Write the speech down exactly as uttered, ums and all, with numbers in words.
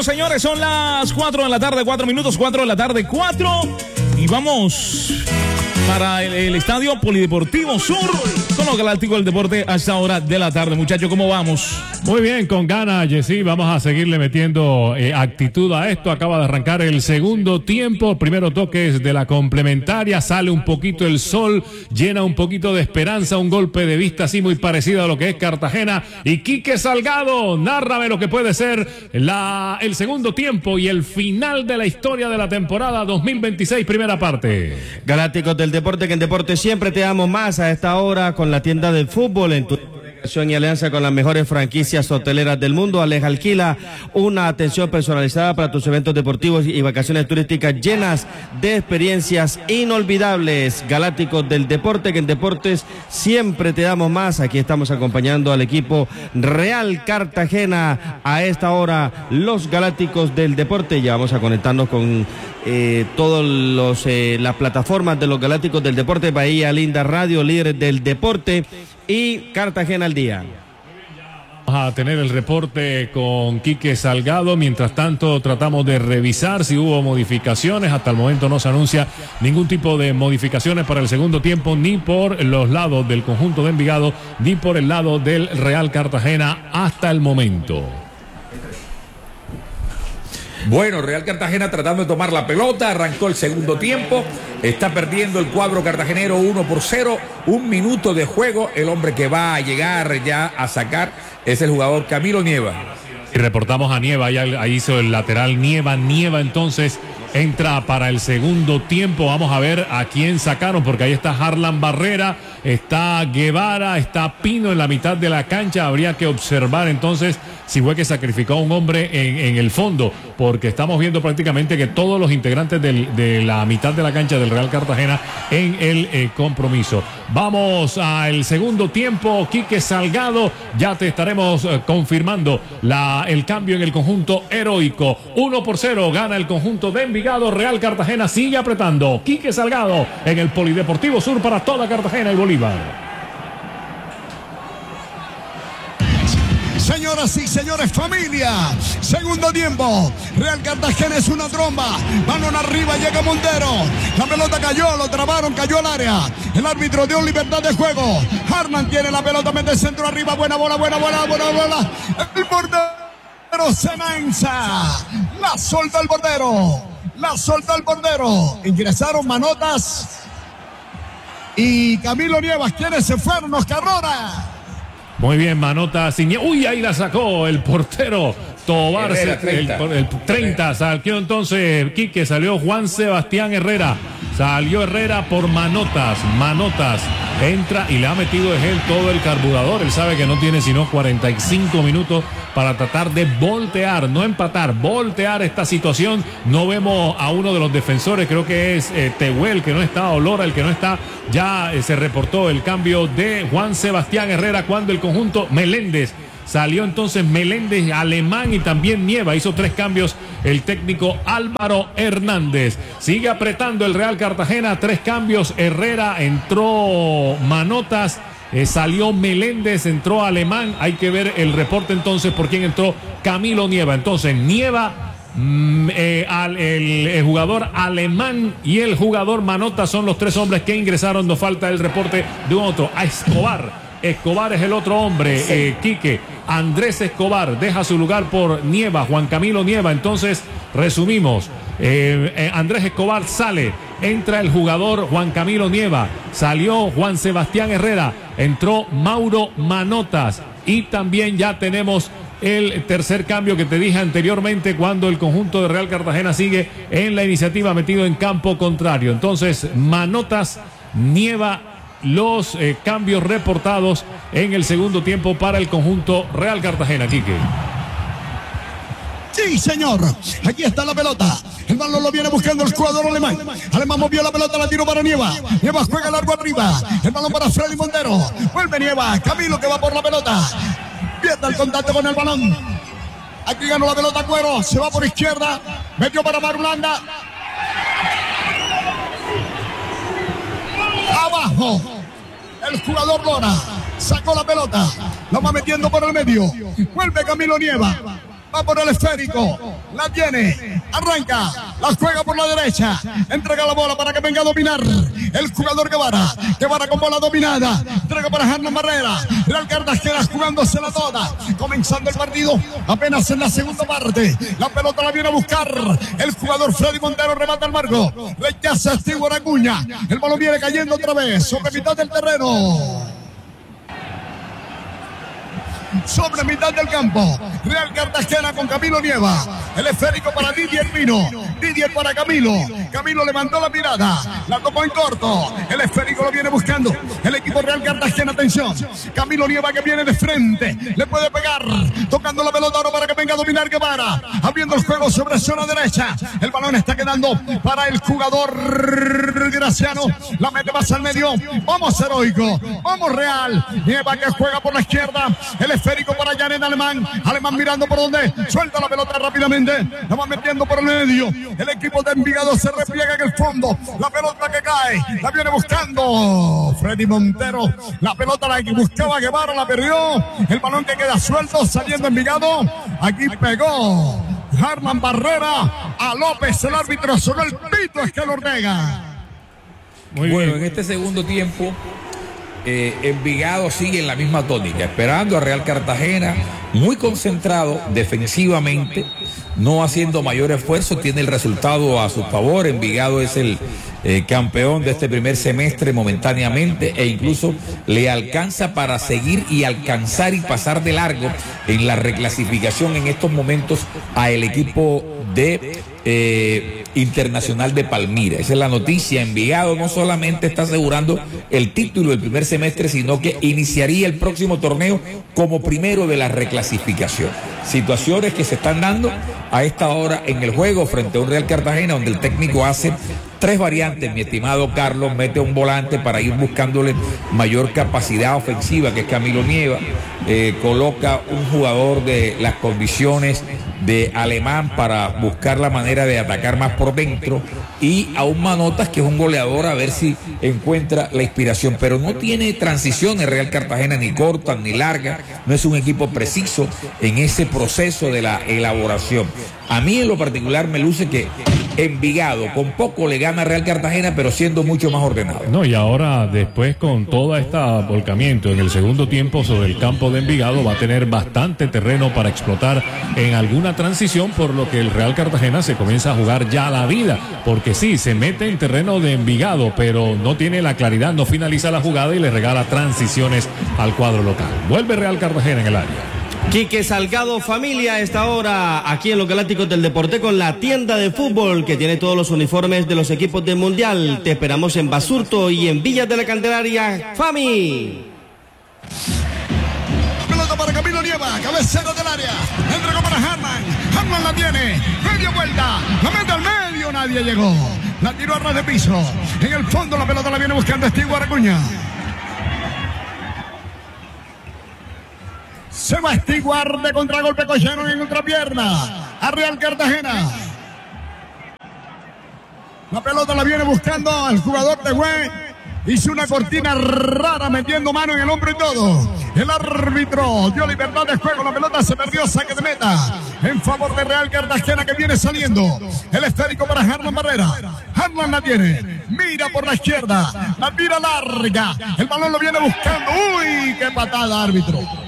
Bueno, señores, son las cuatro de la tarde, cuatro minutos, cuatro de la tarde, cuatro. Y vamos para el, el Estadio Polideportivo Sur con los Galácticos del Deporte a esta hora de la tarde. Muchachos, ¿cómo vamos? Muy bien, con ganas, Jessy. Vamos a seguirle metiendo eh, actitud a esto. Acaba de arrancar el segundo tiempo. Primero toques de la complementaria. Sale un poquito el sol, llena un poquito de esperanza. Un golpe de vista así muy parecido a lo que es Cartagena. Y Quique Salgado, nárrame lo que puede ser la, el segundo tiempo y el final de la historia de la temporada dos mil veintiséis, primera parte. Galácticos del Deporte, que en Deporte siempre te damos más a esta hora con la tienda del fútbol en tu y alianza con las mejores franquicias hoteleras del mundo. Aleja Alquila, una atención personalizada para tus eventos deportivos y vacaciones turísticas llenas de experiencias inolvidables. Galácticos del Deporte, que en Deportes siempre te damos más. Aquí estamos acompañando al equipo Real Cartagena a esta hora, los Galácticos del Deporte. Ya vamos a conectarnos con eh, todas los eh, las plataformas de los Galácticos del Deporte, Bahía Linda Radio, líder del deporte, y Cartagena al día. Vamos a tener el reporte con Quique Salgado. Mientras tanto, tratamos de revisar si hubo modificaciones. Hasta el momento no se anuncia ningún tipo de modificaciones para el segundo tiempo, ni por los lados del conjunto de Envigado, ni por el lado del Real Cartagena hasta el momento. Bueno, Real Cartagena tratando de tomar la pelota, arrancó el segundo tiempo, está perdiendo el cuadro cartagenero uno por cero, un minuto de juego, el hombre que va a llegar ya a sacar es el jugador Camilo Nieva. Y reportamos a Nieva, ahí, ahí hizo el lateral Nieva, Nieva entonces entra para el segundo tiempo. Vamos a ver a quién sacaron, porque ahí está Harlan Barrera, está Guevara, está Pino en la mitad de la cancha. Habría que observar entonces si fue que sacrificó a un hombre en, en el fondo, porque estamos viendo prácticamente que todos los integrantes del, de la mitad de la cancha del Real Cartagena en el eh, compromiso. Vamos al segundo tiempo. Quique Salgado, ya te estaremos eh, confirmando la, el cambio en el conjunto heroico. uno por cero gana el conjunto de Envigado. Real Cartagena sigue apretando. Quique Salgado en el Polideportivo Sur para toda Cartagena y Bolívar. Señoras y señores, familia, segundo tiempo. Real Cartagena es una tromba. Balón arriba, llega Montero. La pelota cayó, lo trabaron, cayó al área. El árbitro dio libertad de juego. Harman tiene la pelota, mete el centro arriba. Buena bola, buena bola, buena bola. El portero se mancha. La solta el portero. La solta el portero. Ingresaron Manotas y Camilo Nievas, quienes se fueron. Oscar Rora. Muy bien, Manotas. Uy, ahí la sacó el portero Tobar. Herrera, treinta. El, el treinta salió entonces Quique, salió Juan Sebastián Herrera. Salió Herrera por Manotas. Manotas entra y le ha metido es él todo el carburador. Él sabe que no tiene sino cuarenta y cinco minutos para tratar de voltear, no empatar, voltear esta situación. No vemos a uno de los defensores, creo que es eh, Tehuel, que no está, o Lora, el que no está. Ya eh, se reportó el cambio de Juan Sebastián Herrera cuando el conjunto Meléndez salió entonces Meléndez, Alemán y también Nieva. Hizo tres cambios el técnico Álvaro Hernández. Sigue apretando el Real Cartagena, tres cambios. Herrera, entró Manotas, eh, salió Meléndez, entró Alemán. Hay que ver el reporte entonces por quién entró Camilo Nieva. Entonces Nieva, mm, eh, al, el, el jugador Alemán y el jugador Manotas son los tres hombres que ingresaron. Nos falta el reporte de un otro, a Escobar. Escobar es el otro hombre, sí. eh, Quique. Andrés Escobar deja su lugar por Nieva, Juan Camilo Nieva. Entonces, resumimos, eh, eh, Andrés Escobar sale, entra el jugador Juan Camilo Nieva, salió Juan Sebastián Herrera, entró Mauro Manotas y también ya tenemos el tercer cambio que te dije anteriormente, cuando el conjunto de Real Cartagena sigue en la iniciativa metido en campo contrario. Entonces, Manotas, Nieva, los eh, cambios reportados en el segundo tiempo para el conjunto Real Cartagena. Quique. Sí, señor. Aquí está la pelota. El balón lo viene buscando el jugador alemán. Alemán movió la pelota, la tiró para Nieva. Nieva juega largo arriba. El balón para Freddy Montero. Vuelve Nieva. Camilo que va por la pelota. Pierde el contacto con el balón. Aquí ganó la pelota Cuero. Se va por izquierda. Metió para Marulanda. Abajo. El jugador Lora sacó la pelota. La va metiendo por el medio. Vuelve Camilo Nieva. Va por el esférico. La tiene. Arranca. La juega por la derecha. Entrega la bola para que venga a dominar. El jugador Guevara. Guevara con bola dominada. Entrega para Hernán Barrera. Real Cartagena jugándosela toda. Comenzando el partido. Apenas en la segunda parte. La pelota la viene a buscar. El jugador Freddy Montero remata al marco. Rechaza a Stewart Acuña. El balón viene cayendo otra vez. Sobre mitad del terreno. Sobre mitad del campo. Real Cartagena con Camilo Nieva. El esférico para Didier Pino. Didier para Camilo. Camilo levantó la mirada. La tocó en corto. El esférico lo viene buscando. El equipo Real Cartagena, atención. Camilo Nieva que viene de frente. Le puede pegar. Tocando la pelota ahora para que venga a dominar Guevara. Abriendo el juego sobre zona derecha. El balón está quedando para el jugador Graciano. La mete más al medio. Vamos heroico. Vamos Real. Nieva que juega por la izquierda. El esférico para Janet Alemán. Alemán mirando por donde. Suelta la pelota rápidamente. La va metiendo por el medio. El equipo de Envigado se repliega en el fondo. La pelota que cae. La viene buscando Freddy Montero. La pelota la que buscaba Guevara. La perdió. El balón que queda suelto. Saliendo Envigado. Aquí pegó Hernán Barrera a López. El árbitro sonó el pito. Es que lo Ortega. Muy bueno, bien. En este segundo tiempo Eh, Envigado sigue en la misma tónica, esperando a Real Cartagena, muy concentrado defensivamente, no haciendo mayor esfuerzo, tiene el resultado a su favor. Envigado es el eh, campeón de este primer semestre momentáneamente e incluso le alcanza para seguir y alcanzar y pasar de largo en la reclasificación en estos momentos a el equipo de eh, Internacional de Palmira. Esa es la noticia. Envigado no solamente está asegurando el título del primer semestre, sino que iniciaría el próximo torneo como primero de la reclasificación. Situaciones que se están dando a esta hora en el juego frente a un Real Cartagena, donde el técnico hace tres variantes, mi estimado Carlos. Mete un volante para ir buscándole mayor capacidad ofensiva, que es Camilo Nieva. Eh, coloca un jugador de las condiciones de Alemán para buscar la manera de atacar más por dentro, y a un Manotas, que es un goleador, a ver si encuentra la inspiración, pero no tiene transiciones Real Cartagena, ni cortas ni largas. No es un equipo preciso en ese proceso de la elaboración. A mí en lo particular me luce que Envigado con poco le gana a Real Cartagena, pero siendo mucho más ordenado. No, y ahora después con todo este volcamiento en el segundo tiempo sobre el campo de Envigado, va a tener bastante terreno para explotar en alguna transición, por lo que el Real Cartagena se comienza a jugar ya la vida, porque sí, se mete en terreno de Envigado, pero no tiene la claridad, no finaliza la jugada y le regala transiciones al cuadro local. Vuelve Real Cartagena en el área. Quique Salgado, familia, a esta hora aquí en los Galácticos del Deporte con la tienda de fútbol que tiene todos los uniformes de los equipos del Mundial. Te esperamos en Basurto y en Villas de la Candelaria. ¡Fami! Pelota para Camilo Nieva, cabecero del área. Entregó para Hernán. Hernán la tiene. Media vuelta. La mete al medio. Nadie llegó. La tiró a ras de piso. En el fondo la pelota la viene buscando Stewart Acuña. Se va Stewart de contragolpe, Collero en otra pierna. A Real Cartagena. La pelota la viene buscando el jugador de Güey. Hizo una cortina rara metiendo mano en el hombro y todo. El árbitro dio libertad de juego. La pelota se perdió, saque de meta en favor de Real Cartagena, que viene saliendo. El esférico para Hernán Barrera. Hernán la tiene. Mira por la izquierda. La tira larga. El balón lo viene buscando. Uy, qué patada, árbitro.